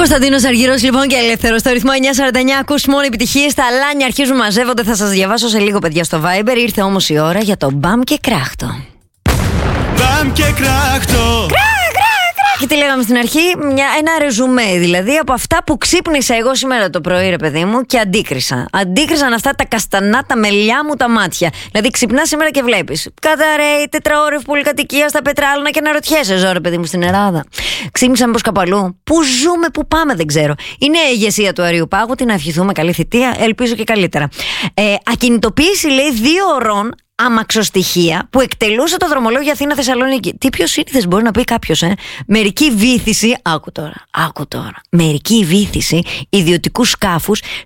Κωνσταντίνος Αργυρός λοιπόν και Ελεύθερος στο ρυθμό 949. Ακούς μόνο επιτυχίες. Τα αλάνια αρχίζουν μαζεύονται. Θα σας διαβάσω σε λίγο, παιδιά, στο Viber. Ήρθε όμως η ώρα για το μπαμ και κράχτο. Μπαμ και κράχτο. Και τι λέγαμε στην αρχή, ένα ρεζουμέ δηλαδή από αυτά που ξύπνησα εγώ σήμερα το πρωί, ρε παιδί μου, και αντίκρισα. Αντίκρισαν αυτά τα καστανά, τα μελιά μου τα μάτια. Δηλαδή ξυπνάς σήμερα και βλέπεις καταραίει τετραώρευ πολυκατοικία στα Πετράλωνα και αναρωτιέσαι, ζω ρε παιδί μου στην Ελλάδα. Ξύπνησα μήπως κάπου αλλού? Πού ζούμε, πού πάμε, δεν ξέρω. Η νέα ηγεσία του Αριού Πάγου, την ευχηθούμε καλή θητεία, ελπίζω και καλύτερα. Ακινητοποίηση, λέει, 2 ωρών αμαξοστοιχεία που εκτελούσε το δρομολόγιο Αθήνα-Θεσσαλονίκη. Τι πιο σύνηθες μπορεί να πει κάποιος, Μερική βύθιση, άκου τώρα. Μερική βύθιση ιδιωτικού σκάφους